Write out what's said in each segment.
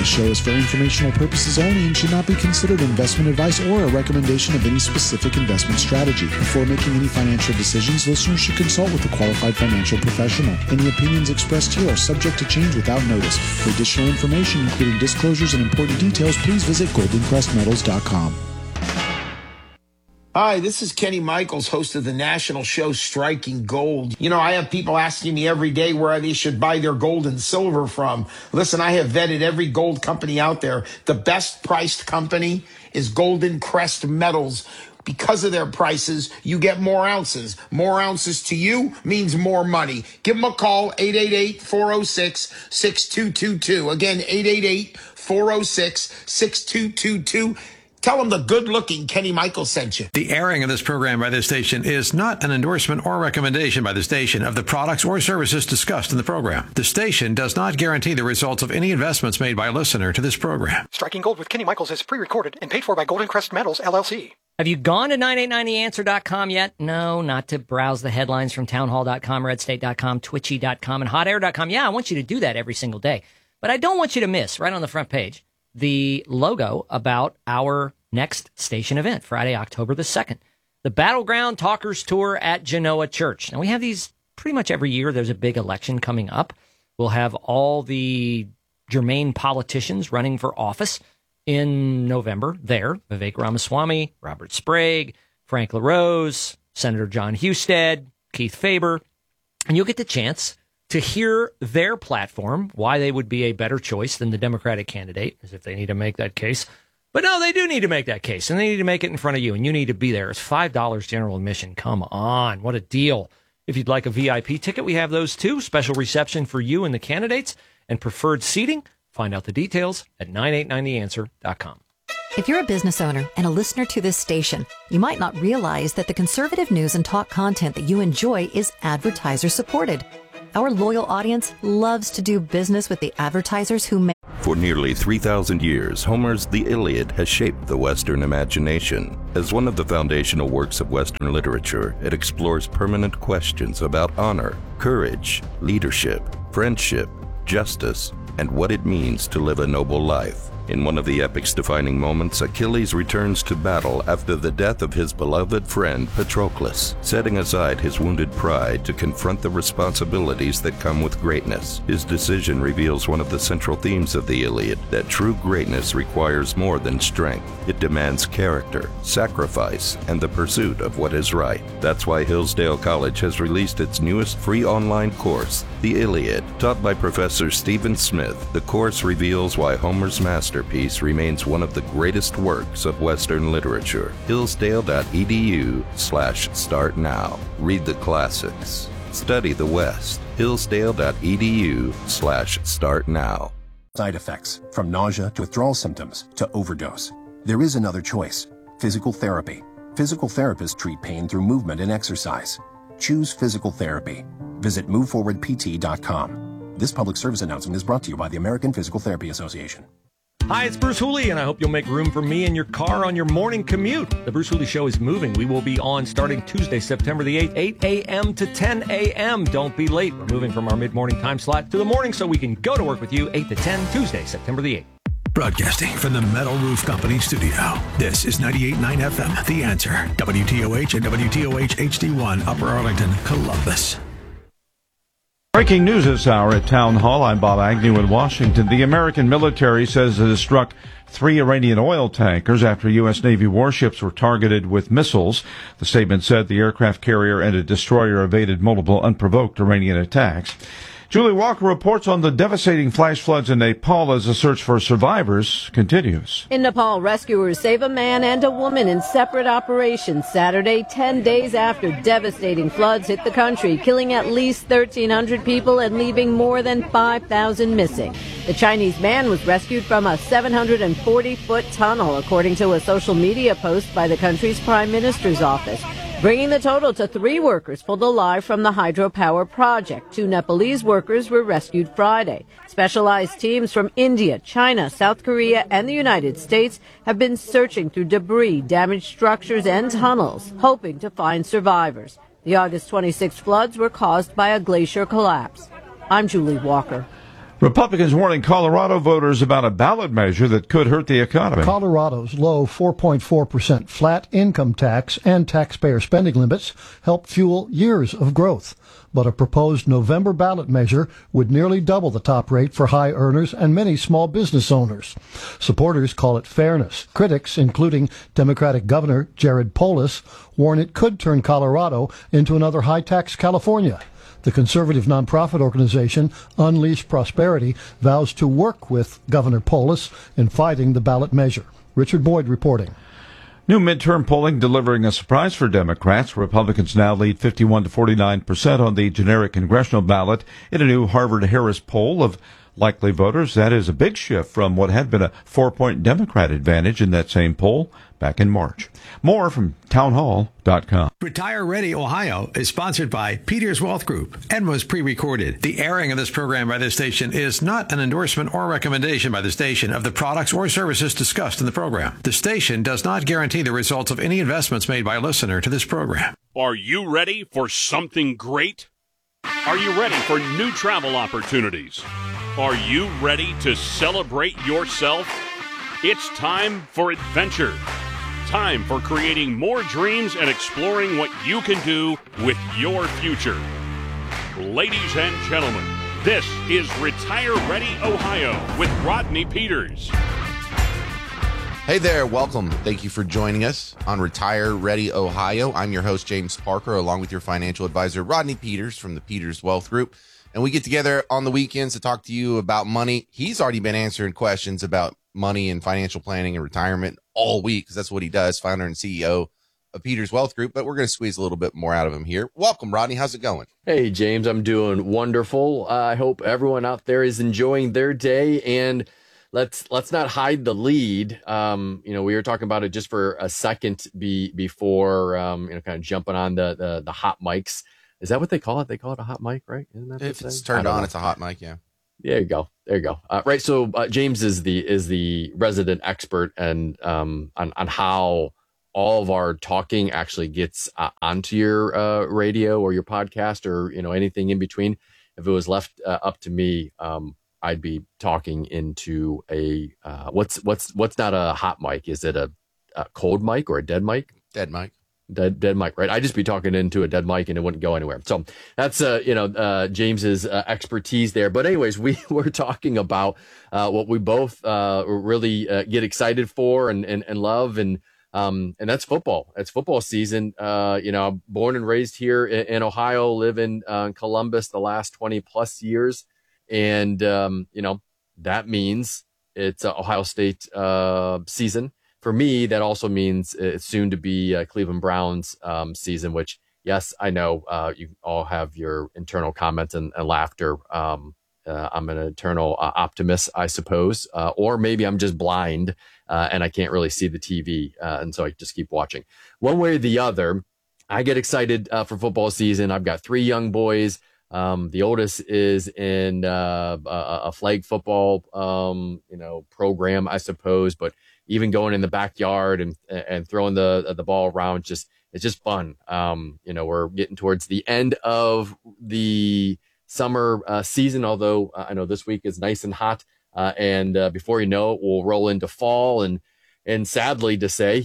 This show is for informational purposes only and should not be considered investment advice or a recommendation of any specific investment strategy. Before making any financial decisions, listeners should consult with a qualified financial professional. Any opinions expressed here are subject to change without notice. For additional information, including disclosures and important details, please visit goldencrestmetals.com. Hi, this is Kenny Michaels, host of the national show Striking Gold. You know, I have people asking me every day where they should buy their gold and silver from. Listen, I have vetted every gold company out there. The best priced company is Golden Crest Metals. Because of their prices, you get more ounces. More ounces to you means more money. Give them a call, 888-406-6222. Again, 888-406-6222. Tell them the good-looking Kenny Michaels sent you. The airing of this program by this station is not an endorsement or recommendation by the station of the products or services discussed in the program. The station does not guarantee the results of any investments made by a listener to this program. Striking Gold with Kenny Michaels is pre-recorded and paid for by Golden Crest Metals, LLC. Have you gone to 989theanswer.com yet? No, not to browse the headlines from townhall.com, redstate.com, twitchy.com, and hotair.com. Yeah, I want you to do that every single day. But I don't want you to miss, right on the front page, the logo about our next station event, Friday, October the 2nd. The Battleground Talkers Tour at Genoa Church. Now, we have these pretty much every year. There's a big election coming up. We'll have all the germane politicians running for office in November there. Vivek Ramaswamy, Robert Sprague, Frank LaRose, Senator John Husted, Keith Faber. And you'll get the chance to hear their platform, why they would be a better choice than the Democratic candidate, as if they need to make that case. But no, they do need to make that case, and they need to make it in front of you, and you need to be there. It's $5 general admission. Come on, what a deal. If you'd like a VIP ticket, we have those too. Special reception for you and the candidates, and preferred seating. Find out the details at 989theanswer.com. If you're a business owner and a listener to this station, you might not realize that the conservative news and talk content that you enjoy is advertiser supported. Our loyal audience loves to do business with the advertisers who make. For nearly 3,000 years, Homer's The Iliad has shaped the Western imagination. As one of the foundational works of Western literature, it explores permanent questions about honor, courage, leadership, friendship, justice, and what it means to live a noble life. In one of the epic's defining moments, Achilles returns to battle after the death of his beloved friend Patroclus, setting aside his wounded pride to confront the responsibilities that come with greatness. His decision reveals one of the central themes of the Iliad, that true greatness requires more than strength. It demands character, sacrifice, and the pursuit of what is right. That's why Hillsdale College has released its newest free online course, The Iliad. Taught by Professor Stephen Smith, the course reveals why Homer's masterpiece remains one of the greatest works of Western literature. Hillsdale.edu/start now. Read the classics. Study the West. Hillsdale.edu/start now. Side effects, from nausea to withdrawal symptoms to overdose. There is another choice: physical therapy. Physical therapists treat pain through movement and exercise. Choose physical therapy. Visit moveforwardpt.com. This public service announcement is brought to you by the American Physical Therapy Association. Hi, it's Bruce Hooley, and I hope you'll make room for me in your car on your morning commute. The Bruce Hooley Show is moving. We will be on starting Tuesday, September the 8th, 8 a.m. to 10 a.m. Don't be late. We're moving from our mid-morning time slot to the morning so we can go to work with you 8 to 10, Tuesday, September the 8th. Broadcasting from the Metal Roof Company studio. This is 98.9 FM, The Answer, WTOH and WTOH HD1, Upper Arlington, Columbus. Breaking news this hour at Town Hall. I'm Bob Agnew in Washington. The American military says it has struck 3 Iranian oil tankers after U.S. Navy warships were targeted with missiles. The statement said the aircraft carrier and a destroyer evaded multiple unprovoked Iranian attacks. Julie Walker reports on the devastating flash floods in Nepal as the search for survivors continues. In Nepal, rescuers save a man and a woman in separate operations Saturday, 10 days after devastating floods hit the country, killing at least 1,300 people and leaving more than 5,000 missing. The Chinese man was rescued from a 740-foot tunnel, according to a social media post by the country's prime minister's office, bringing the total to 3 workers pulled alive from the hydropower project. 2 Nepalese workers were rescued Friday. Specialized teams from India, China, South Korea, and the United States have been searching through debris, damaged structures, and tunnels, hoping to find survivors. The August 26 floods were caused by a glacier collapse. I'm Julie Walker. Republicans warning Colorado voters about a ballot measure that could hurt the economy. Colorado's low 4.4% flat income tax and taxpayer spending limits help fuel years of growth. But a proposed November ballot measure would nearly double the top rate for high earners and many small business owners. Supporters call it fairness. Critics, including Democratic Governor Jared Polis, warn it could turn Colorado into another high-tax California. The conservative nonprofit organization Unleash Prosperity vows to work with Governor Polis in fighting the ballot measure. Richard Boyd reporting. New midterm polling delivering a surprise for Democrats. Republicans now lead 51 to 49% on the generic congressional ballot in a new Harvard-Harris poll of likely voters. That is a big shift from what had been a 4-point Democrat advantage in that same poll back in March. More from townhall.com. Retire Ready Ohio is sponsored by Peters Wealth Group and was pre-recorded. The airing of this program by this station is not an endorsement or recommendation by the station of the products or services discussed in the program. The station does not guarantee the results of any investments made by a listener to this program. Are you ready for something great? Are you ready for new travel opportunities? Are you ready to celebrate yourself? It's time for adventure. Time for creating more dreams and exploring what you can do with your future. Ladies and gentlemen, this is Retire Ready Ohio with Rodney Peters. Hey there, welcome. Thank you for joining us on Retire Ready Ohio. I'm your host, James Parker, along with your financial advisor, Rodney Peters from the Peters Wealth Group. And we get together on the weekends to talk to you about money. He's already been answering questions about money and financial planning and retirement all week, because that's what he does, founder and CEO of Peters Wealth Group. But we're going to squeeze a little bit more out of him here. Welcome, Rodney. How's it going? Hey, James. I'm doing wonderful. I hope everyone out there is enjoying their day. And let's not hide the lead. We were talking about it just for a second before kind of jumping on the hot mics. Is that what they call it? They call it a hot mic, right? Isn't that if it's turned on, it's a hot mic, yeah. There you go. Right. So James is the resident expert and on how all of our talking actually gets onto your radio or your podcast or anything in between. If it was left up to me, I'd be talking into a what's not a hot mic? Is it a cold mic or a dead mic? Dead mic. Dead mic, right? I'd just be talking into a dead mic and it wouldn't go anywhere. So that's, James's expertise there. But anyways, we were talking about what we both really get excited for and love. And that's football. It's football season. I'm born and raised here in Ohio, live in Columbus the last 20 plus years. And, that means it's Ohio State season. For me, that also means it's soon to be Cleveland Browns season, which, yes, I know you all have your internal comments and laughter. I'm an eternal optimist, I suppose, or maybe I'm just blind and I can't really see the TV. And so I just keep watching. One way or the other, I get excited for football season. I've got 3 young boys. The oldest is in a flag football, program, I suppose, but even going in the backyard and throwing the ball around, it's just fun. We're getting towards the end of the summer season, although I know this week is nice and hot. And before you know it, we'll roll into fall and sadly to say,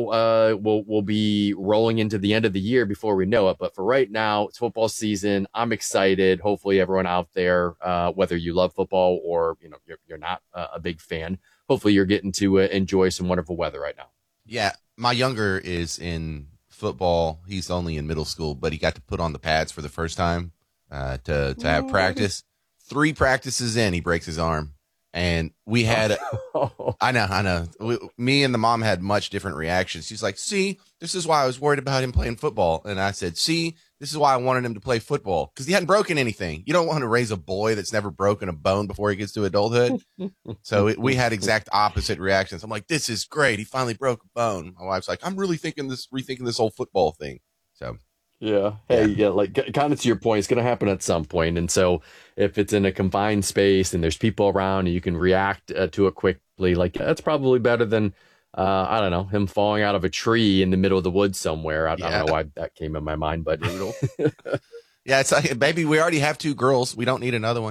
we'll be rolling into the end of the year before we know it. But for right now, it's football season. I'm excited. Hopefully everyone out there, whether you love football or, you're not a big fan, hopefully you're getting to enjoy some wonderful weather right now. Yeah. My younger is in football. He's only in middle school, but he got to put on the pads for the first time to have practice. 3 practices in, he breaks his arm. And we had, I know. Me and the mom had much different reactions. She's like, see, this is why I was worried about him playing football. And I said, see, this is why I wanted him to play football, because he hadn't broken anything. You don't want to raise a boy that's never broken a bone before he gets to adulthood. So we had exact opposite reactions. I'm like, this is great. He finally broke a bone. My wife's like, I'm really rethinking this whole football thing. So. Yeah. Hey, yeah, like kind of to your point, it's going to happen at some point. And so if it's in a confined space and there's people around and you can react to it quickly, like that's probably better than, I don't know, him falling out of a tree in the middle of the woods somewhere. I don't know why that came in my mind, but yeah, it's like, baby, we already have 2 girls. We don't need another one.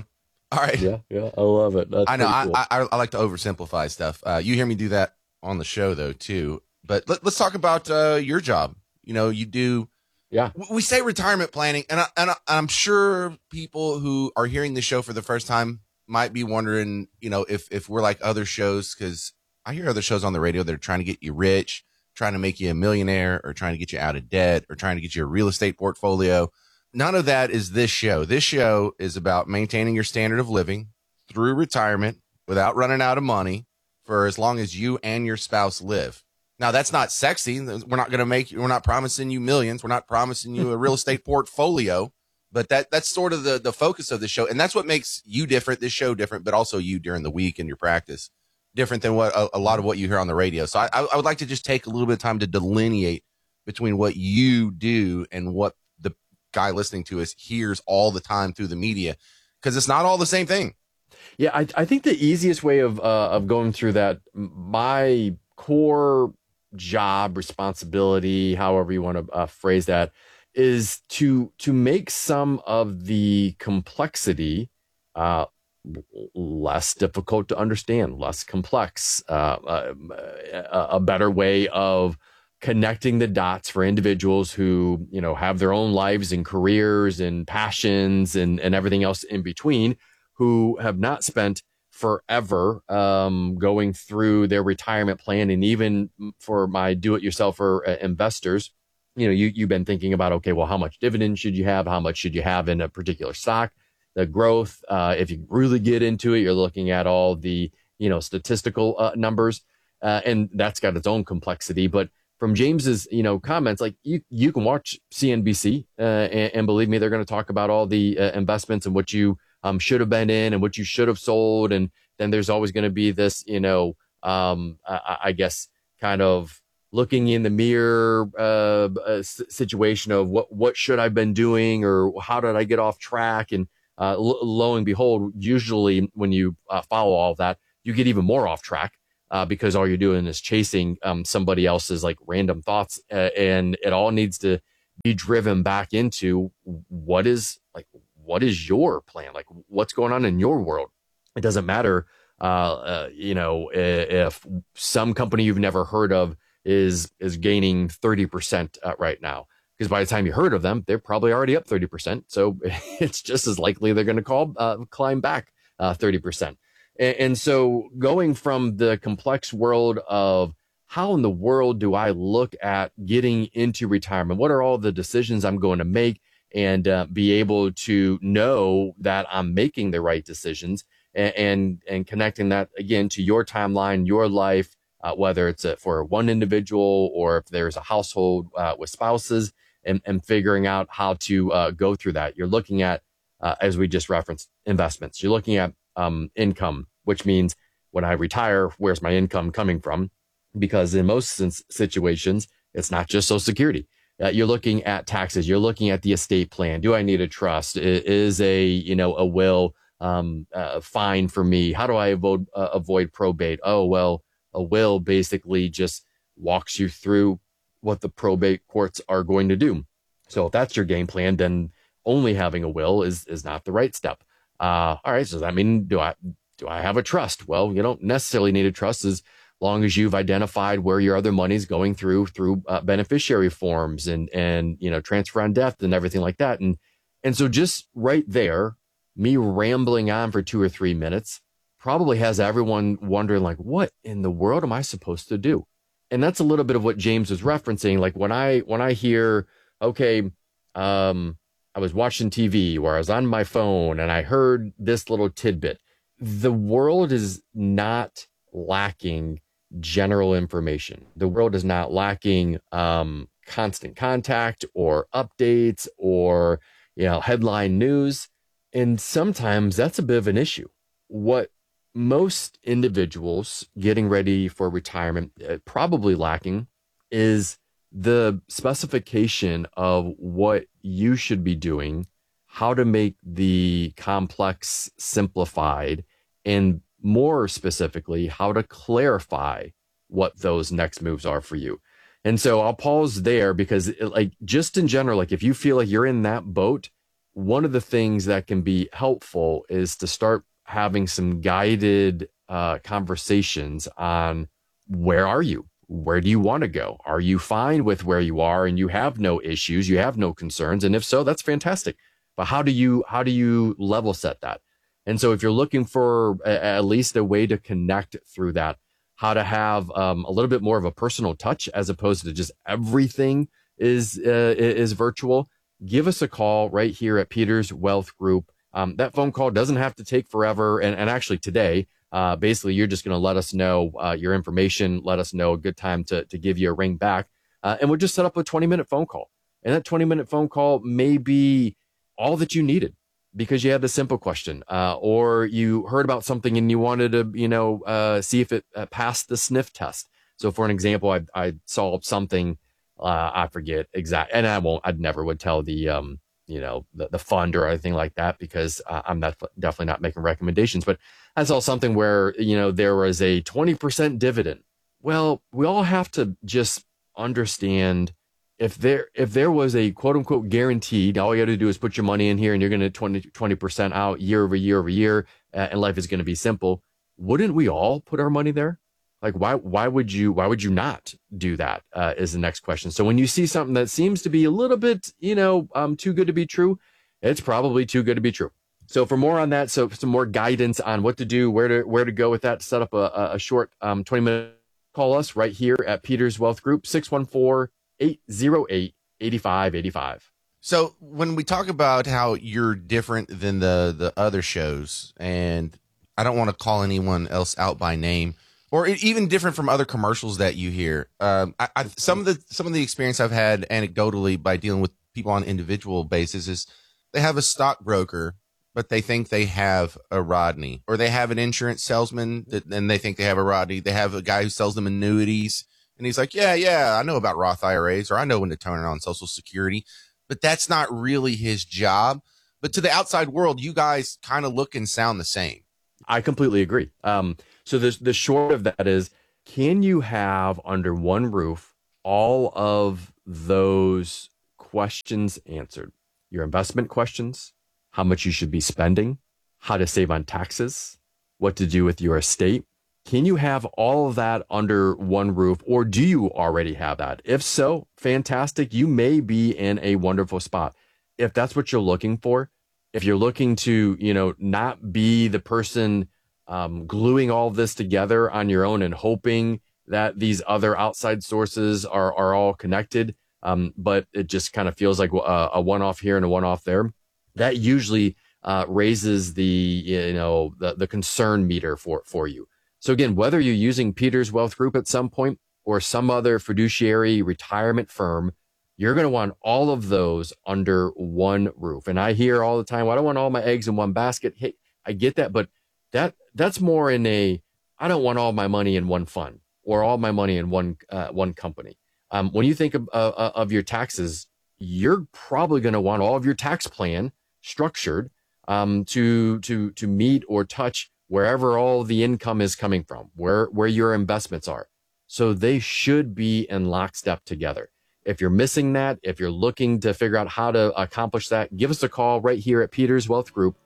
All right. Yeah, I love it. That's I know. cool. I like to oversimplify stuff. You hear me do that on the show, though, too. But let's talk about your job. You do. Yeah. We say retirement planning, and I'm sure people who are hearing the show for the first time might be wondering, if we're like other shows, because I hear other shows on the radio that are trying to get you rich, trying to make you a millionaire, or trying to get you out of debt, or trying to get you a real estate portfolio. None of that is this show. This show is about maintaining your standard of living through retirement without running out of money for as long as you and your spouse live. Now, that's not sexy. We're not promising you millions. We're not promising you a real estate portfolio, but that's sort of the focus of the show. And that's what makes you different, this show different, but also you during the week in your practice, different than what a lot of what you hear on the radio. So I would like to just take a little bit of time to delineate between what you do and what the guy listening to us hears all the time through the media, because it's not all the same thing. Yeah, I think the easiest way of going through that, my core job responsibility, however you want to phrase that, is to make some of the complexity less difficult to understand, less complex, a better way of connecting the dots for individuals who, have their own lives and careers and passions and everything else in between, who have not spent forever going through their retirement plan. And even for my do-it-yourselfer investors, you've been thinking about, okay, well, how much dividend should you have? How much should you have in a particular stock? The growth, if you really get into it, you're looking at all the, statistical numbers, and that's got its own complexity. But from James's, comments, like you can watch CNBC and believe me, they're going to talk about all the investments and what you should have been in and what you should have sold. And then there's always going to be this, I guess, kind of looking in the mirror situation of what should I've been doing, or how did I get off track? And lo and behold, usually when you follow all of that, you get even more off track because all you're doing is chasing somebody else's like random thoughts, and it all needs to be driven back into what is your plan? Like, what's going on in your world? It doesn't matter, if some company you've never heard of is gaining 30% right now, because by the time you heard of them, they're probably already up 30%. So it's just as likely they're going to climb back 30%. And so going from the complex world of how in the world do I look at getting into retirement? What are all the decisions I'm going to make? And be able to know that I'm making the right decisions, and connecting that again to your timeline, your life, whether it's for one individual or if there's a household with spouses, and figuring out how to go through that. You're looking at, as we just referenced, investments. You're looking at income, which means when I retire, where's my income coming from? Because in most situations, it's not just Social Security. You're looking at taxes. You're looking at the estate plan. Do I need a trust? Is a will fine for me? How do I avoid probate? Oh, well, a will basically just walks you through what the probate courts are going to do. So if that's your game plan, then only having a will is not the right step. All right. So does that mean, do I have a trust? Well, you don't necessarily need a trust as long as you've identified where your other money's going through beneficiary forms and transfer on death and everything like that. And so just right there, me rambling on for 2 or 3 minutes probably has everyone wondering, like, what in the world am I supposed to do? And that's a little bit of what James was referencing. Like when I hear, okay, I was watching TV or I was on my phone and I heard this little tidbit. The world is not lacking general information. The world is not lacking constant contact or updates or headline news. And sometimes that's a bit of an issue. What most individuals getting ready for retirement probably lacking is the specification of what you should be doing, how to make the complex simplified, and more specifically, how to clarify what those next moves are for you. And so I'll pause there because just in general, like if you feel like you're in that boat, one of the things that can be helpful is to start having some guided conversations on where are you? Where do you want to go? Are you fine with where you are and you have no issues, you have no concerns? And if so, that's fantastic. But how do you level set that? And so if you're looking for at least a way to connect through that, how to have a little bit more of a personal touch as opposed to just everything is virtual, give us a call right here at Peters Wealth Group. That phone call doesn't have to take forever. And actually today, basically, you're just going to let us know your information, let us know a good time to give you a ring back. And we'll just set up a 20-minute phone call. And that 20-minute phone call may be all that you needed because you had a simple question or you heard about something and you wanted to, see if it passed the sniff test. So for an example, I solved something, I forget exact, and I'd never would tell the fund or anything like that because I'm definitely not making recommendations. But I saw something where, there was a 20% dividend. Well, we all have to just understand if there was a quote unquote guaranteed, all you got to do is put your money in here and you're going to 20% out year over year over year, and life is going to be simple. Wouldn't we all put our money there? Like, why would you not do that is the next question. So when you see something that seems to be a little bit, too good to be true, it's probably too good to be true. So for more on that, so some more guidance on what to do, where to go with that, set up a short 20-minute, call us right here at Peters Wealth Group, 614-808-8585. So when we talk about how you're different than the other shows, and I don't want to call anyone else out by name, or even different from other commercials that you hear. Some of the experience I've had anecdotally by dealing with people on an individual basis is they have a stockbroker, but they think they have a Rodney, or they have an insurance salesman and they think they have a Rodney. They have a guy who sells them annuities and he's like, yeah, I know about Roth IRAs, or I know when to turn it on Social Security, but that's not really his job. But to the outside world, you guys kind of look and sound the same. I completely agree. So the short of that is, can you have under one roof all of those questions answered? Your investment questions, how much you should be spending, how to save on taxes, what to do with your estate. Can you have all of that under one roof, or do you already have that? If so, fantastic. You may be in a wonderful spot. If that's what you're looking for, if you're looking to, not be the person gluing all this together on your own and hoping that these other outside sources are all connected, but it just kind of feels like a one-off here and a one-off there, that usually raises the concern meter for you. So again, whether you're using Peters Wealth Group at some point or some other fiduciary retirement firm, you're going to want all of those under one roof. And I hear all the time, well, I don't want all my eggs in one basket. Hey, I get that, but that's more in I don't want all my money in one fund or all my money in one company. When you think of your taxes, you're probably going to want all of your tax plan structured to meet or touch wherever all the income is coming from, where your investments are. So they should be in lockstep together. If you're missing that, if you're looking to figure out how to accomplish that, give us a call right here at Peters Wealth Group,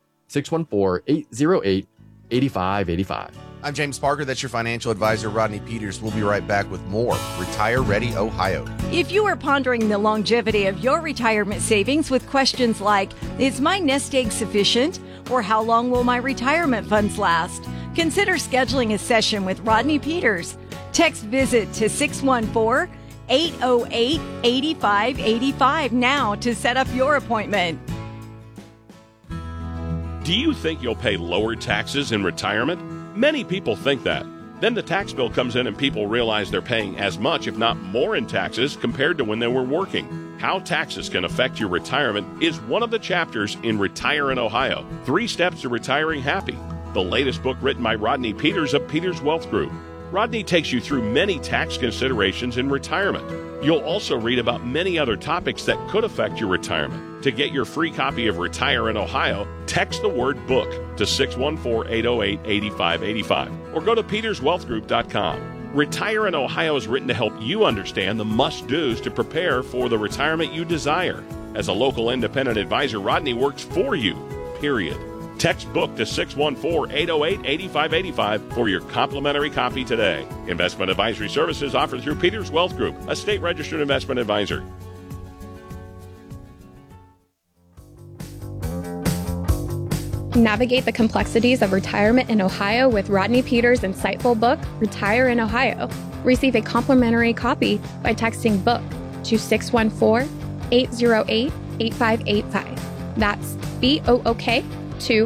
614-808-8585. I'm James Parker. That's your financial advisor, Rodney Peters. We'll be right back with more Retire Ready Ohio. If you are pondering the longevity of your retirement savings with questions like, is my nest egg sufficient? Or how long will my retirement funds last? Consider scheduling a session with Rodney Peters. Text VISIT to 614-808-8585 now to set up your appointment. Do you think you'll pay lower taxes in retirement? Many people think that. Then the tax bill comes in and people realize they're paying as much, if not more, in taxes compared to when they were working. How taxes can affect your retirement is one of the chapters in Retire in Ohio, 3 Steps to Retiring Happy, the latest book written by Rodney Peters of Peters Wealth Group. Rodney takes you through many tax considerations in retirement. You'll also read about many other topics that could affect your retirement. To get your free copy of Retire in Ohio, text the word book to 614-808-8585 or go to peterswealthgroup.com. Retire in Ohio is written to help you understand the must-dos to prepare for the retirement you desire. As a local independent advisor, Rodney works for you, period. Text book to 614-808-8585 for your complimentary copy today. Investment advisory services offered through Peters Wealth Group, a state-registered investment advisor. Navigate the complexities of retirement in Ohio with Rodney Peters' insightful book, Retire in Ohio. Receive a complimentary copy by texting BOOK to 614-808-8585. That's BOOK to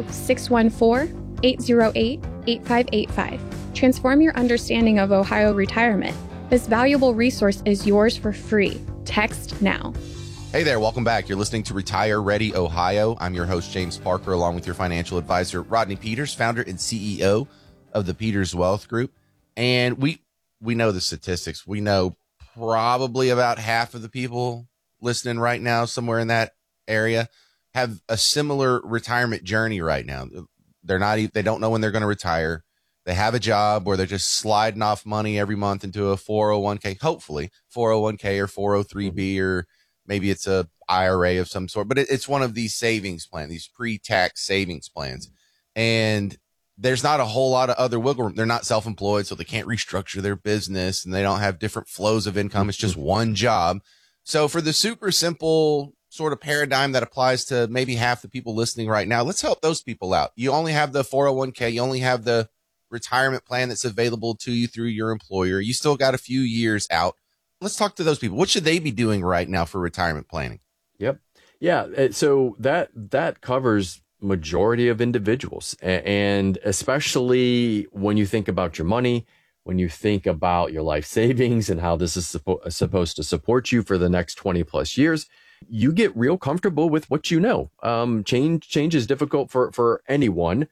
614-808-8585. Transform your understanding of Ohio retirement. This valuable resource is yours for free. Text now. Hey there, welcome back. You're listening to Retire Ready Ohio. I'm your host, James Parker, along with your financial advisor, Rodney Peters, founder and CEO of the Peters Wealth Group. And we know the statistics. We know probably about half of the people listening right now, somewhere in that area, have a similar retirement journey right now. They don't know when they're going to retire. They have a job where they're just sliding off money every month into a 401k, hopefully 401k or 403b, or maybe it's a IRA of some sort, but it's one of these savings plans, these pre-tax savings plans. And there's not a whole lot of other wiggle room. They're not self-employed, so they can't restructure their business, and they don't have different flows of income. It's just one job. So for the super simple sort of paradigm that applies to maybe half the people listening right now, let's help those people out. You only have the 401k. You only have the retirement plan that's available to you through your employer. You still got a few years out. Let's talk to those people. What should they be doing right now for retirement planning? Yep. Yeah. So that covers majority of individuals, and especially when you think about your money, when you think about your life savings and how this is supposed to support you for the next 20 plus years, you get real comfortable with what you know. Change is difficult for anyone.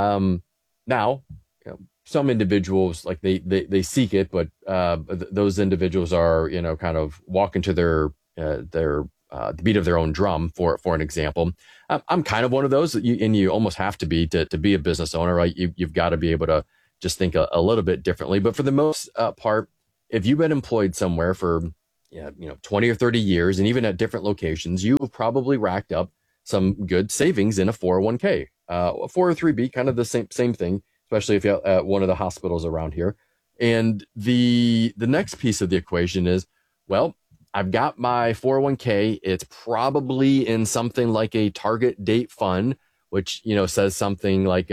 Now, some individuals, like they seek it, but those individuals are, kind of walking to the beat of their own drum. For an example, I'm kind of one of those, and you almost have to be to be a business owner, right? You've got to be able to just think a little bit differently. But for the most part, if you've been employed somewhere for 20 or 30 years, and even at different locations, you've probably racked up some good savings in a 401k, a 403b, kind of the same thing, especially if you're at one of the hospitals around here. And the next piece of the equation is, well, I've got my 401k. It's probably in something like a target date fund, which, says something like,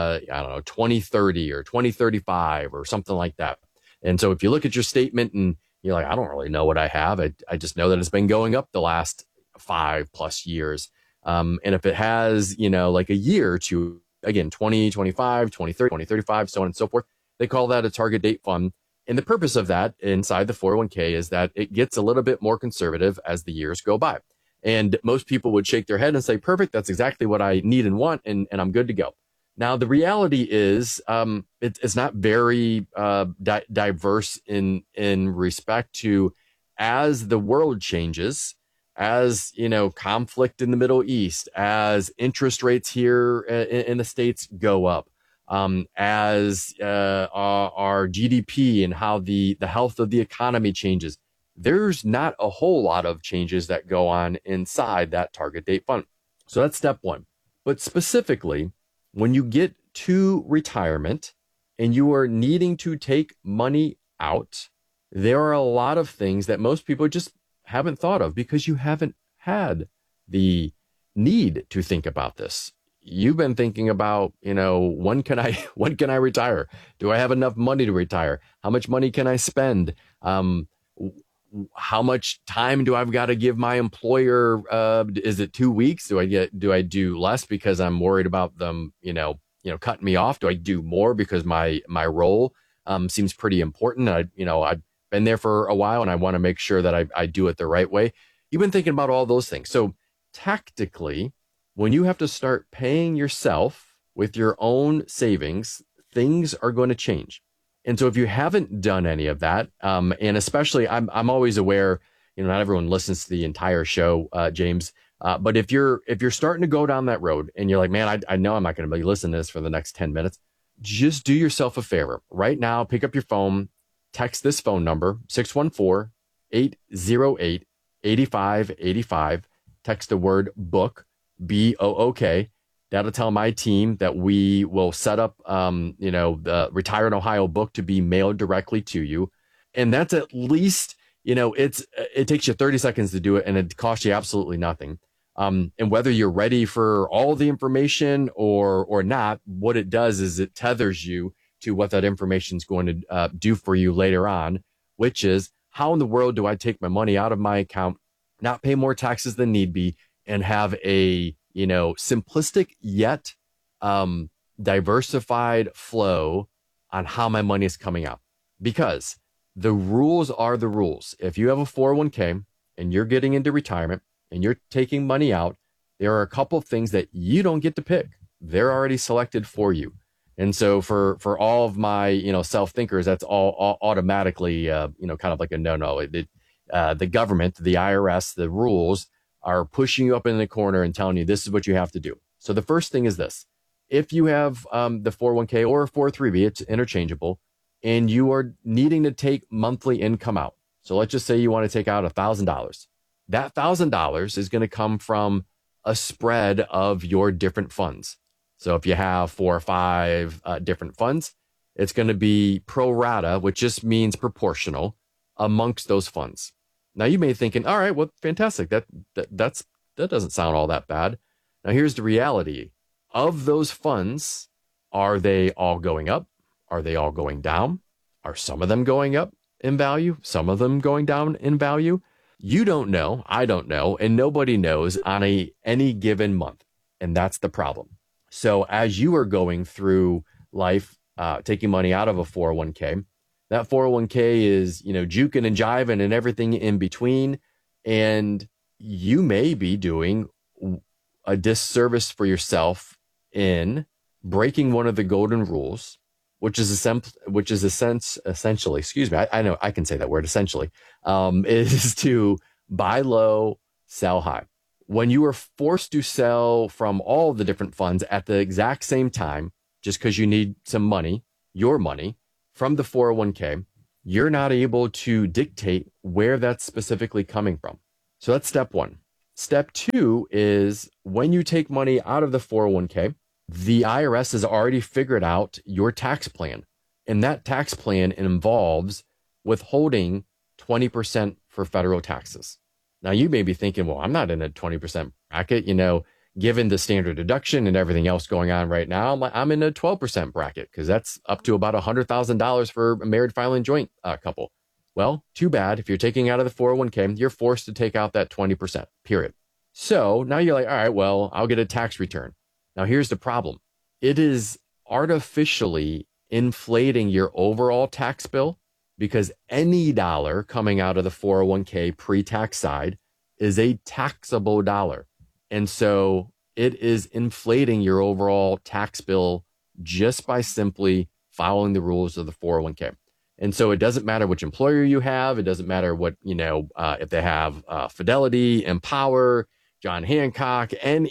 2030 or 2035 or something like that. And so if you look at your statement and you're like, I don't really know what I have. I just know that it's been going up the last 5+ years. And if it has, like a year or two, again, 2025, 2030, 2035, so on and so forth, they call that a target date fund. And the purpose of that inside the 401k is that it gets a little bit more conservative as the years go by. And most people would shake their head and say, perfect, that's exactly what I need and want, and I'm good to go. Now, the reality is it's not very diverse in respect to, as the world changes, as, conflict in the Middle East, as interest rates here in the States go up, as our GDP and how the health of the economy changes, there's not a whole lot of changes that go on inside that target date fund. So that's step one. But specifically, when you get to retirement and you are needing to take money out, there are a lot of things that most people just haven't thought of because you haven't had the need to think about this. You've been thinking about, when can I retire? Do I have enough money to retire? How much money can I spend? How much time do I've got to give my employer? Is it 2 weeks? Do I do less because I'm worried about them, cutting me off? Do I do more because my role seems pretty important? I've been there for a while and I want to make sure that I do it the right way. You've been thinking about all those things. So tactically, when you have to start paying yourself with your own savings, things are going to change. And so if you haven't done any of that, and especially I'm always aware, not everyone listens to the entire show, James, but if you're starting to go down that road and you're like, man, I know I'm not going to be listening to this for the next 10 minutes, just do yourself a favor right now. Pick up your phone, text this phone number, 614-808-8585. Text the word book, BOOK. That'll tell my team that we will set up, the Retire in Ohio book to be mailed directly to you. And that's at least, it takes you 30 seconds to do it, and it costs you absolutely nothing. And whether you're ready for all the information or not, what it does is it tethers you to what that information is going to do for you later on, which is, how in the world do I take my money out of my account, not pay more taxes than need be, and have a simplistic yet diversified flow on how my money is coming out? Because the rules are the rules. If you have a 401k and you're getting into retirement and you're taking money out, there are a couple of things that you don't get to pick. They're already selected for you. And so for all of my, self-thinkers, that's all automatically, kind of like a no-no. The government, the IRS, the rules are pushing you up in the corner and telling you this is what you have to do. So the first thing is this. If you have the 401k or a 403b, it's interchangeable, and you are needing to take monthly income out. So let's just say you want to take out $1,000. That $1,000 is going to come from a spread of your different funds. So if you have 4 or 5 different funds, it's going to be pro rata, which just means proportional amongst those funds. Now you may be thinking, all right, well, fantastic. That doesn't sound all that bad. Now here's the reality. Of those funds, are they all going up? Are they all going down? Are some of them going up in value? Some of them going down in value? You don't know. I don't know. And nobody knows on any given month. And that's the problem. So as you are going through life, taking money out of a 401k, that 401k is, juking and jiving and everything in between. And you may be doing a disservice for yourself in breaking one of the golden rules, which is essentially, excuse me, I know I can say that word, essentially, is to buy low, sell high. When you are forced to sell from all the different funds at the exact same time, just because you need some money, your money, from the 401k, you're not able to dictate where that's specifically coming from. So that's step one. Step two is when you take money out of the 401k, the IRS has already figured out your tax plan. And that tax plan involves withholding 20% for federal taxes. Now, you may be thinking, well, I'm not in a 20% bracket, given the standard deduction and everything else going on right now. I'm in a 12% bracket because that's up to about $100,000 for a married filing joint couple. Well, too bad. If you're taking out of the 401k, you're forced to take out that 20%, period. So now you're like, all right, well, I'll get a tax return. Now, here's the problem. It is artificially inflating your overall tax bill because any dollar coming out of the 401k pre-tax side is a taxable dollar. And so it is inflating your overall tax bill just by simply following the rules of the 401k. And so it doesn't matter which employer you have. It doesn't matter what, if they have Fidelity, Empower, John Hancock, and,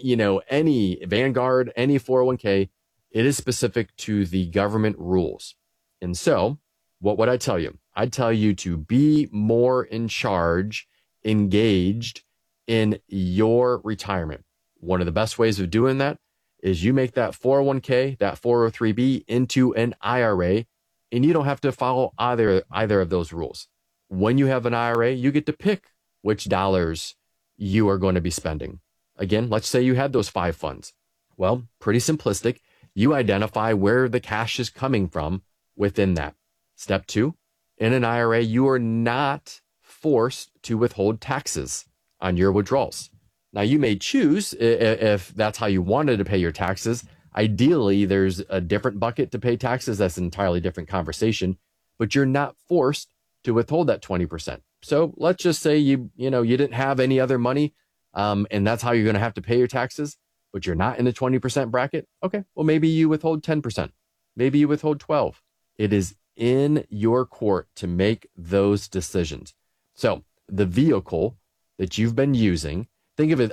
any Vanguard, any 401k, it is specific to the government rules. And so what would I tell you? I'd tell you to be more in charge, engaged in your retirement. One of the best ways of doing that is you make that 401k, that 403b into an IRA, and you don't have to follow either of those rules. When you have an IRA, you get to pick which dollars you are going to be spending. Again, let's say you had those 5 funds. Well, pretty simplistic. You identify where the cash is coming from within that. Step 2, in an IRA, you are not forced to withhold taxes on your withdrawals. Now, you may choose, if that's how you wanted to pay your taxes, ideally, there's a different bucket to pay taxes. That's an entirely different conversation, but you're not forced to withhold that 20%. So let's just say you didn't have any other money, and that's how you're going to have to pay your taxes, but you're not in the 20% bracket. Okay, well, maybe you withhold 10%. Maybe you withhold 12%. It is in your court to make those decisions. So the vehicle that you've been using, think of it,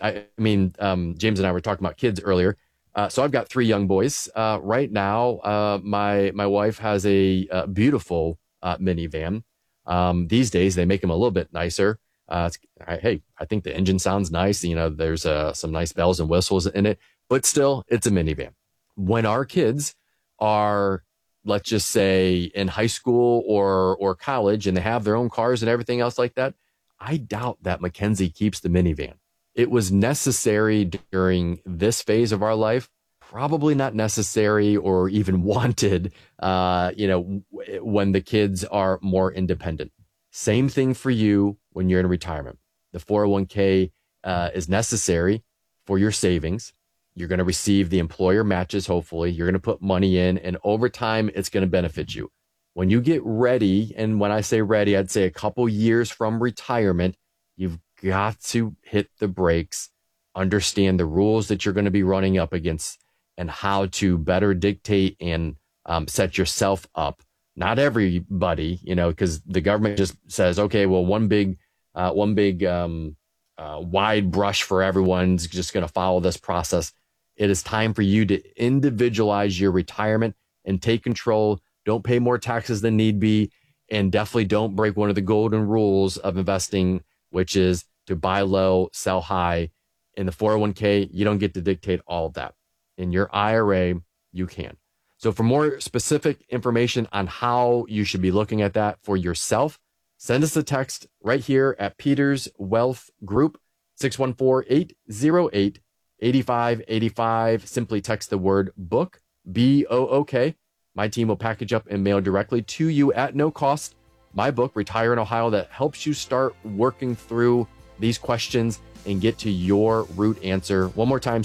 James and I were talking about kids earlier. So I've got 3 young boys. Right now, my wife has a beautiful minivan. These days, they make them a little bit nicer. Hey, I think the engine sounds nice. You know, there's some nice bells and whistles in it, but still, it's a minivan. When our kids are, let's just say, in high school or college, and they have their own cars and everything else like that, I doubt that Mackenzie keeps the minivan. It was necessary during this phase of our life, probably not necessary or even wanted, when the kids are more independent. Same thing for you when you're in retirement. The 401k is necessary for your savings. You're going to receive the employer matches, hopefully. You're going to put money in, and over time, it's going to benefit you. When you get ready, and when I say ready, I'd say a couple years from retirement, you've got to hit the brakes, understand the rules that you're going to be running up against, and how to better dictate and set yourself up. Not everybody, because the government just says, okay, well, one big wide brush for everyone's just going to follow this process. It is time for you to individualize your retirement and take control. Don't pay more taxes than need be, and definitely don't break one of the golden rules of investing, which is to buy low, sell high. In the 401k, you don't get to dictate all of that. In your IRA, you can. So for more specific information on how you should be looking at that for yourself, send us a text right here at Peters Wealth Group, 614-808-8585. Simply text the word book, BOOK. My team will package up and mail directly to you at no cost my book, Retire in Ohio, that helps you start working through these questions and get to your root answer. One more time,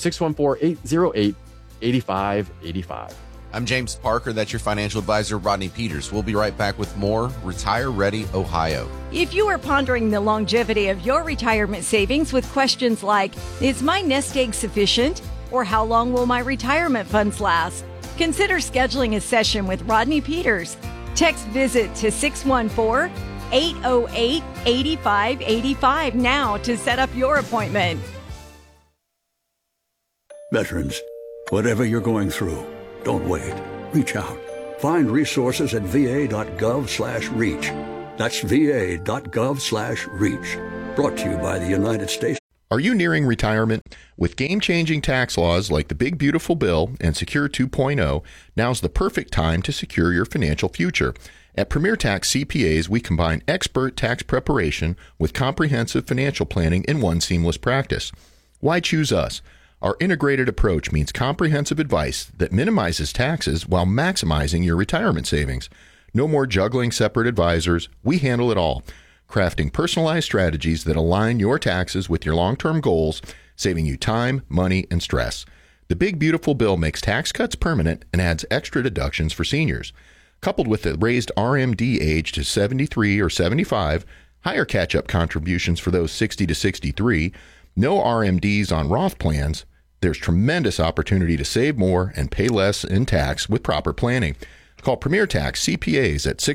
614-808-8585. I'm James Parker. That's your financial advisor, Rodney Peters. We'll be right back with more Retire Ready Ohio. If you are pondering the longevity of your retirement savings with questions like, is my nest egg sufficient? Or how long will my retirement funds last? Consider scheduling a session with Rodney Peters. Text VISIT to 614-808-8585 now to set up your appointment. Veterans, whatever you're going through, don't wait. Reach out. Find resources at va.gov/reach. That's va.gov/reach. Brought to you by the United States. Are you nearing retirement? With game-changing tax laws like the Big Beautiful Bill and Secure 2.0, now's the perfect time to secure your financial future. At Premier Tax CPAs, we combine expert tax preparation with comprehensive financial planning in one seamless practice. Why choose us? Our integrated approach means comprehensive advice that minimizes taxes while maximizing your retirement savings. No more juggling separate advisors. We handle it all, crafting personalized strategies that align your taxes with your long-term goals, saving you time, money, and stress. The Big Beautiful Bill makes tax cuts permanent and adds extra deductions for seniors. Coupled with the raised RMD age to 73 or 75, higher catch-up contributions for those 60 to 63, no RMDs on Roth plans, there's tremendous opportunity to save more and pay less in tax with proper planning. Call Premier Tax CPAs at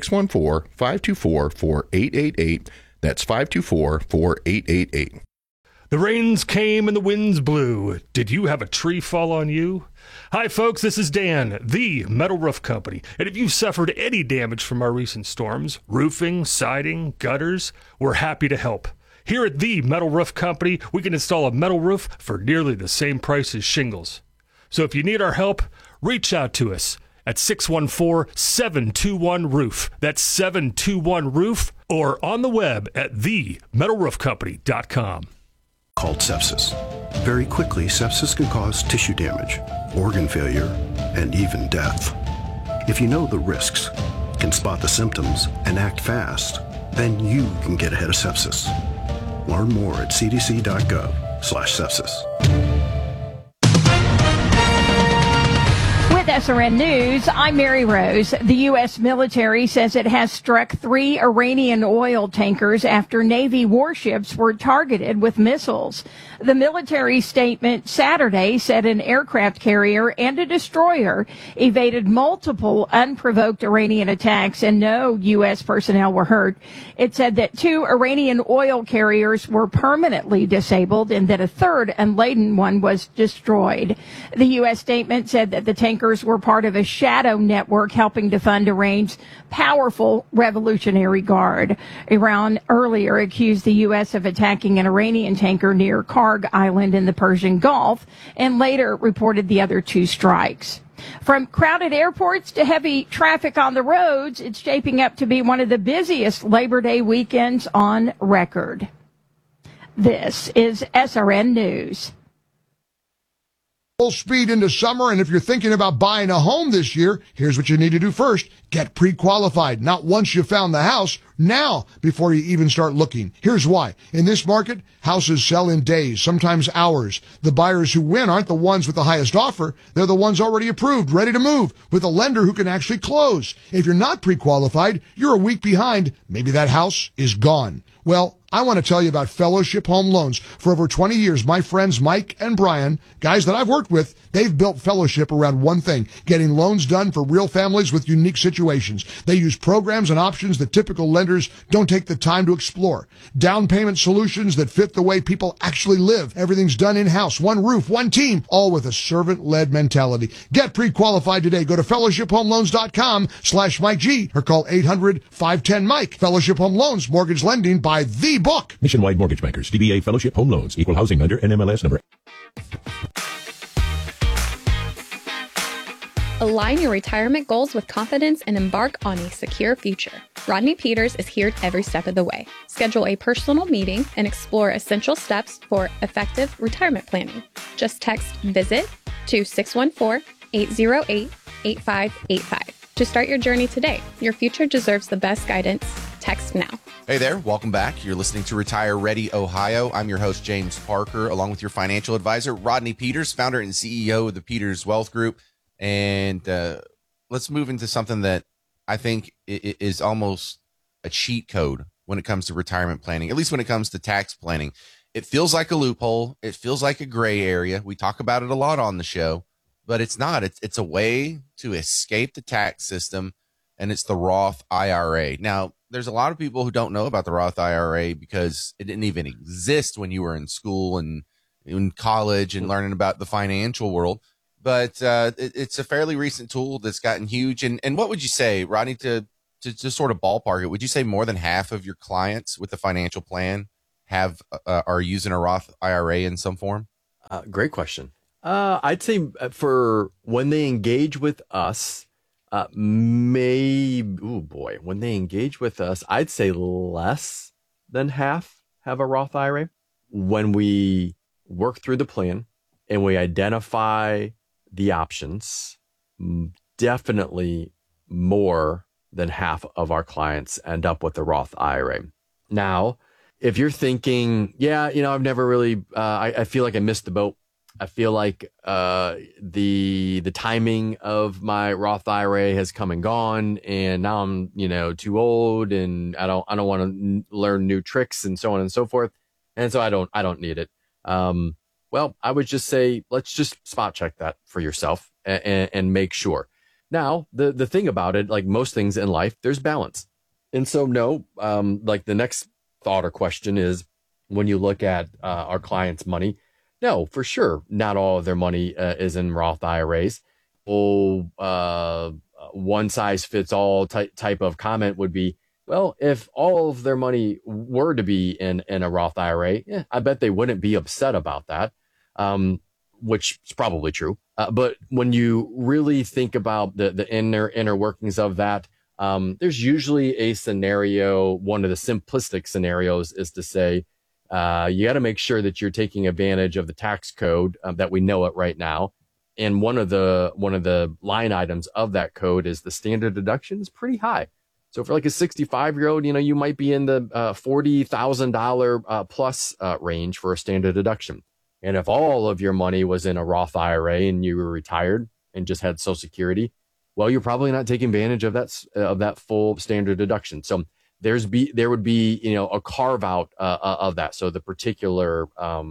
614-524-4888. That's 524-4888. The rains came and the winds blew. Did you have a tree fall on you? Hi, folks. This is Dan, the Metal Roof Company. And if you've suffered any damage from our recent storms, roofing, siding, gutters, we're happy to help. Here at the Metal Roof Company, we can install a metal roof for nearly the same price as shingles. So if you need our help, reach out to us at 614-721-ROOF. That's 721-ROOF, or on the web at themetalroofcompany.com. Called sepsis. Very quickly, sepsis can cause tissue damage, organ failure, and even death. If you know the risks, can spot the symptoms, and act fast, then you can get ahead of sepsis. Learn more at cdc.gov/sepsis. With SRN News, I'm Mary Rose. The U.S. military says it has struck 3 Iranian oil tankers after Navy warships were targeted with missiles. The military statement Saturday said an aircraft carrier and a destroyer evaded multiple unprovoked Iranian attacks and no U.S. personnel were hurt. It said that 2 Iranian oil carriers were permanently disabled and that a third unladen one was destroyed. The U.S. statement said that the tankers hackers were part of a shadow network helping to fund Iran's powerful Revolutionary Guard. Iran earlier accused the U.S. of attacking an Iranian tanker near Karg Island in the Persian Gulf and later reported the other two strikes. From crowded airports to heavy traffic on the roads, it's shaping up to be one of the busiest Labor Day weekends on record. This is SRN News. Full speed into summer, and if you're thinking about buying a home this year, here's what you need to do first. Get pre-qualified. Not once you found the house, now, before you even start looking. Here's why. In this market, houses sell in days, sometimes hours. The buyers who win aren't the ones with the highest offer. They're the ones already approved, ready to move, with a lender who can actually close. If you're not pre-qualified, you're a week behind. Maybe that house is gone. Well, I want to tell you about Fellowship Home Loans. For over 20 years, my friends Mike and Brian, guys that I've worked with, they've built Fellowship around one thing, getting loans done for real families with unique situations. They use programs and options that typical lenders don't take the time to explore. Down payment solutions that fit the way people actually live. Everything's done in-house, one roof, one team, all with a servant-led mentality. Get pre-qualified today. Go to fellowshiphomeloans.com/Mike G or call 800-510-MIKE. Fellowship Home Loans, mortgage lending by the book. Nationwide Mortgage Bankers, DBA Fellowship Home Loans, Equal Housing Lender, NMLS number. Align your retirement goals with confidence and embark on a secure future. Rodney Peters is here every step of the way. Schedule a personal meeting and explore essential steps for effective retirement planning. Just text VISIT to 614-808-8585 to start your journey today. Your future deserves the best guidance. Text now. Hey there, welcome back. You're listening to Retire Ready Ohio. I'm your host, James Parker, along with your financial advisor, Rodney Peters, founder and CEO of the Peters Wealth Group. And let's move into something that I think is almost a cheat code when it comes to retirement planning, at least when it comes to tax planning. It feels like a loophole. It feels like a gray area. We talk about it a lot on the show, but it's not. It's a way to escape the tax system, and it's the Roth IRA. Now, there's a lot of people who don't know about the Roth IRA because it didn't even exist when you were in school and in college and learning about the financial world. But it's a fairly recent tool that's gotten huge. And what would you say, Rodney, to sort of ballpark it? Would you say more than half of your clients with the financial plan are using a Roth IRA in some form? Great question. I'd say for when they engage with us, when they engage with us, I'd say less than half have a Roth IRA. When we work through the plan and we identify the options, definitely more than half of our clients end up with a Roth IRA. Now, if you're thinking, I've never really, I feel like I missed the boat. I feel like the timing of my Roth IRA has come and gone, and now I'm too old, and I don't want to learn new tricks and so on and so forth, and so I don't need it. Well, I would just say, let's just spot check that for yourself and make sure. Now, the thing about it, like most things in life, there's balance. And so, no, like the next thought or question is when you look at our clients' money, no, for sure, not all of their money is in Roth IRAs. One size fits all type of comment would be, well, if all of their money were to be in a Roth IRA, I bet they wouldn't be upset about that. Which is probably true. But when you really think about the inner workings of that, there's usually a scenario. One of the simplistic scenarios is to say, you got to make sure that you're taking advantage of the tax code that we know it right now. And one of the line items of that code is the standard deduction is pretty high. So for like a 65-year-old, you might be in the $40,000 plus range for a standard deduction. And if all of your money was in a Roth IRA and you were retired and just had Social Security, well, you're probably not taking advantage of that full standard deduction. So there would be a carve out of that. So the particular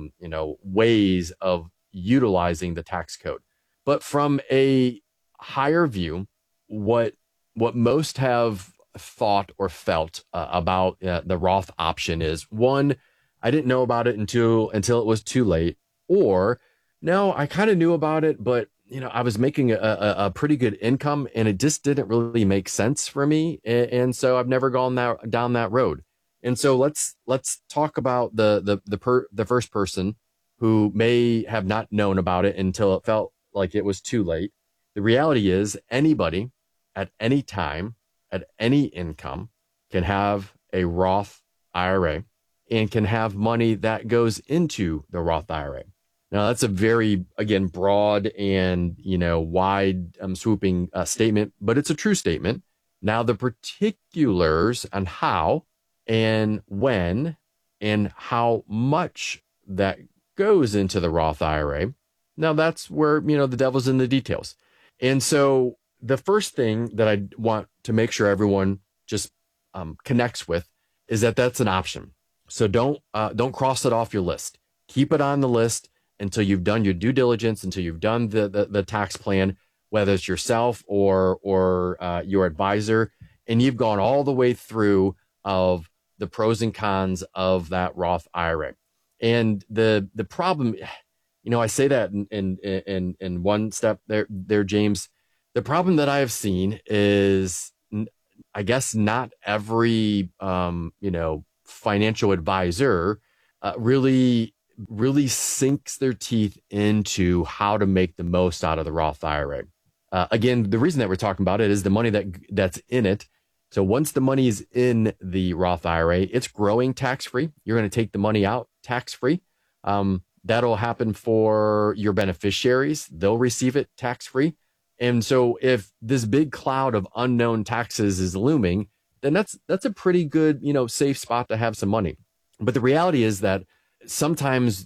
ways of utilizing the tax code. But from a higher view, what most have thought or felt about the Roth option is, one, I didn't know about it until it was too late. Or, no, I kind of knew about it, but I was making a pretty good income, and it just didn't really make sense for me. And so I've never gone down that road. And so let's talk about the first person who may have not known about it until it felt like it was too late. The reality is anybody at any time, at any income, can have a Roth IRA and can have money that goes into the Roth IRA. Now, that's a very, again, broad and, wide swooping statement, but it's a true statement. Now, the particulars on how and when and how much that goes into the Roth IRA, now that's where, the devil's in the details. And so the first thing that I want to make sure everyone just connects with is that that's an option. So don't cross it off your list. Keep it on the list until you've done your due diligence, until you've done the tax plan, whether it's yourself or your advisor, and you've gone all the way through of the pros and cons of that Roth IRA. And the problem, I say that in one step there, James. The problem that I have seen is, I guess, not every financial advisor really sinks their teeth into how to make the most out of the Roth IRA. Again, the reason that we're talking about it is the money that's in it. So once the money is in the Roth IRA, it's growing tax-free. You're going to take the money out tax-free. That'll happen for your beneficiaries. They'll receive it tax-free. And so if this big cloud of unknown taxes is looming, then that's a pretty good, safe spot to have some money. But the reality is that sometimes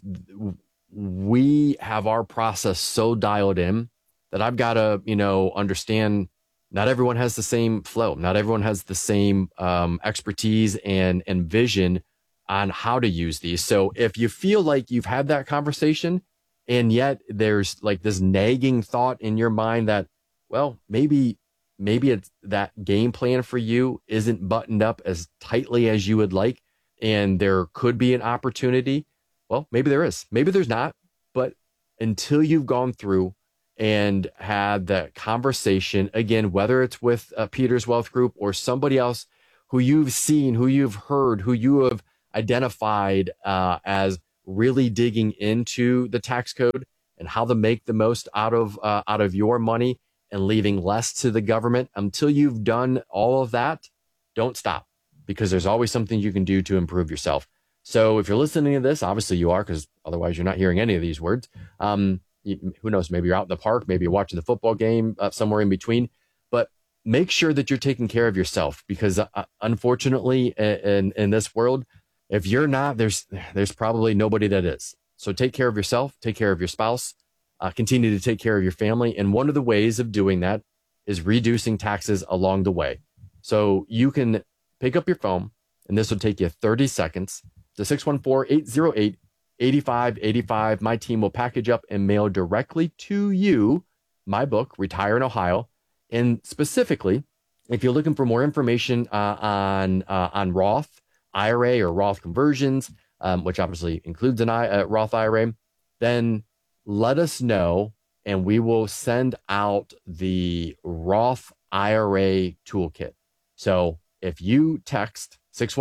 we have our process so dialed in that I've got to, understand not everyone has the same flow. Not everyone has the same expertise and vision on how to use these. So if you feel like you've had that conversation and yet there's like this nagging thought in your mind that, well, maybe it's that game plan for you isn't buttoned up as tightly as you would like, and there could be an opportunity. Well, maybe there is, maybe there's not, but until you've gone through and had that conversation, again, whether it's with Peter's Wealth Group or somebody else who you've seen, who you've heard, who you have identified as really digging into the tax code and how to make the most out of your money and leaving less to the government, until you've done all of that, don't stop, because there's always something you can do to improve yourself. So if you're listening to this, obviously you are, because otherwise you're not hearing any of these words. Who knows? Maybe you're out in the park, maybe you're watching the football game, somewhere in between. But make sure that you're taking care of yourself, because unfortunately, in this world, if you're not, there's probably nobody that is. So take care of yourself, take care of your spouse, continue to take care of your family. And one of the ways of doing that is reducing taxes along the way. So you can pick up your phone, and this will take you 30 seconds, to 614-808-8585. My team will package up and mail directly to you my book, Retire in Ohio. And specifically, if you're looking for more information on Roth IRA or Roth conversions, which obviously includes a Roth IRA, then let us know, and we will send out the Roth IRA toolkit. So if you text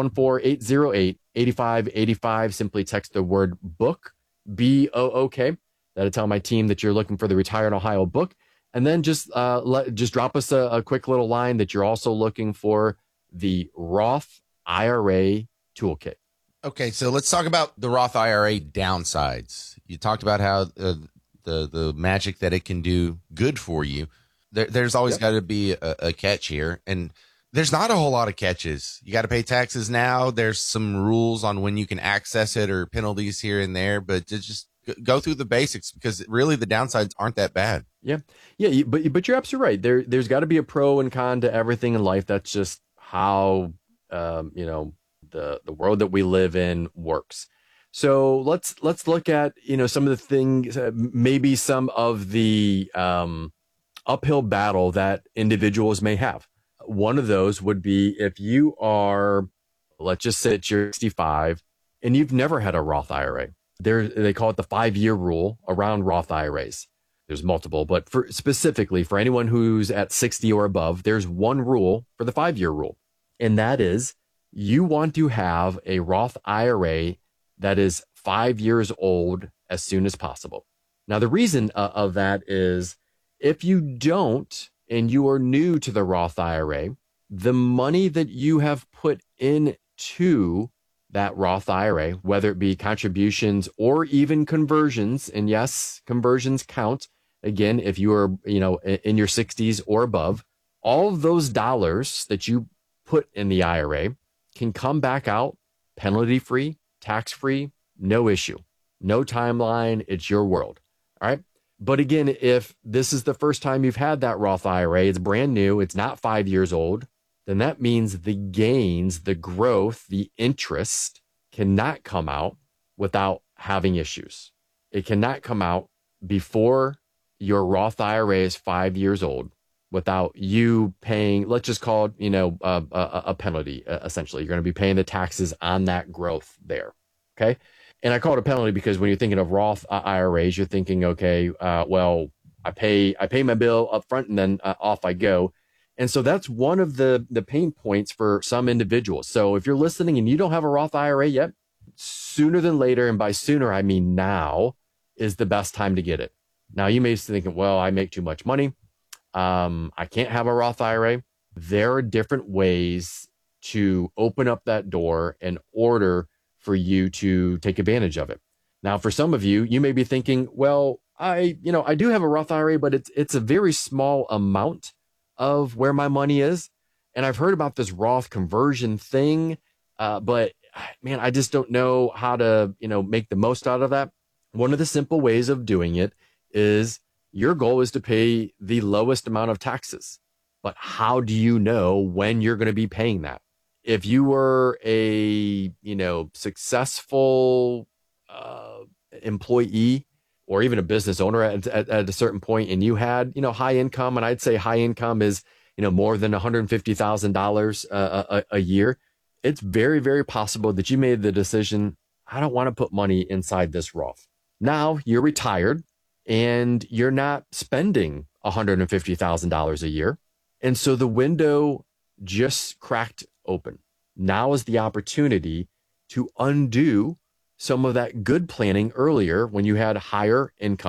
614-808-8585, simply text the word book, BOOK. That'll tell my team that you're looking for the Retire in Ohio book. And then just drop us a quick little line that you're also looking for the Roth IRA toolkit. Okay, so let's talk about the Roth IRA downsides. You talked about how the magic that it can do good for you. There's always got to be a catch here, and there's not a whole lot of catches. You got to pay taxes now. There's some rules on when you can access it or penalties here and there, but just go through the basics, because really the downsides aren't that bad. Yeah, but you're absolutely right. There's got to be a pro and con to everything in life. That's just how the world that we live in works. So let's look at some of the things, maybe some of the uphill battle that individuals may have. One of those would be if you are, let's just say you're 65 and you've never had a Roth IRA. They call it the 5-year rule around Roth IRAs. there's multiple, but specifically for anyone who's at 60 or above, there's one rule for the 5-year rule. And that is you want to have a Roth IRA that is 5 years old as soon as possible. Now, the reason of that is if you don't, and you are new to the Roth IRA, the money that you have put into that Roth IRA, whether it be contributions or even conversions, and yes, conversions count. Again, if you are, in your 60s or above, all of those dollars that you put in the IRA can come back out penalty-free, tax-free, no issue, no timeline. It's your world. All right. But again, if this is the first time you've had that Roth IRA, it's brand new, it's not 5 years old, then that means the gains, the growth, the interest cannot come out without having issues. It cannot come out before your Roth IRA is 5 years old without you paying, let's just call it, a penalty, essentially. You're going to be paying the taxes on that growth there. Okay. And I call it a penalty because when you're thinking of Roth IRAs, you're thinking, okay, well, I pay my bill up front and then off I go. And so that's one of the pain points for some individuals. So if you're listening and you don't have a Roth IRA yet, sooner than later, and by sooner, I mean now, is the best time to get it. Now, you may be thinking, well, I make too much money. I can't have a Roth IRA. There are different ways to open up that door in order for you to take advantage of it. Now, for some of you, you may be thinking, well, I do have a Roth IRA, but it's a very small amount of where my money is. And I've heard about this Roth conversion thing, but man, I just don't know how to, make the most out of that. One of the simple ways of doing it is your goal is to pay the lowest amount of taxes. But how do you know when you're going to be paying that? If you were a, successful employee or even a business owner at a certain point, and you had, high income, and I'd say high income is, more than $150,000 a year, it's very, very possible that you made the decision, I don't want to put money inside this Roth. Now you're retired and you're not spending $150,000 a year. And so the window just cracked open. Now is the opportunity to undo some of that good planning earlier when you had higher income.